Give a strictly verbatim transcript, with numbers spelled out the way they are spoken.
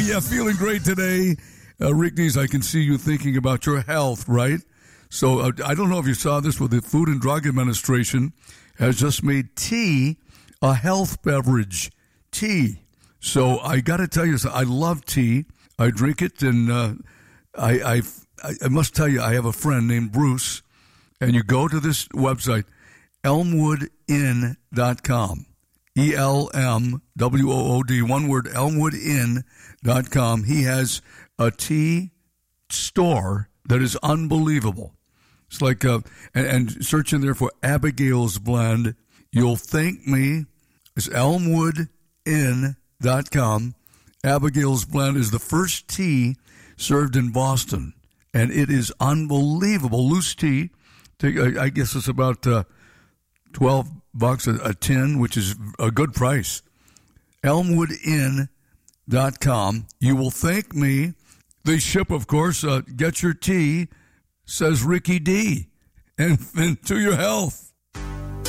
Yeah, feeling great today. Uh, Rick Dees, I can see you thinking about your health, right? So uh, I don't know if you saw this, but the Food and Drug Administration has just made tea a health beverage. Tea. So I got to tell you, I love tea. I drink it, and uh, I, I, I must tell you, I have a friend named Bruce, and you go to this website, elmwood inn dot com. E L M W O O D, one word, elmwood inn dot com. He has a tea store that is unbelievable. It's like, uh, and, and search in there for Abigail's Blend. You'll thank me. It's elmwood inn dot com. Abigail's Blend is the first tea served in Boston, and it is unbelievable. Loose tea, take, I, I guess it's about uh, twelve bucks a, a tin, which is a good price. elmwood inn dot com. You will thank me. They ship, of course. Uh, get your tea, says Ricky D. And, and to your health.